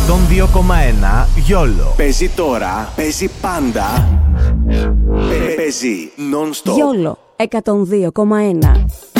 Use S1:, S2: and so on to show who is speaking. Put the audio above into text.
S1: 102,1 YOLO.
S2: Παίζει τώρα, παίζει πάντα. Παίζει non-stop.
S3: YOLO 102,1.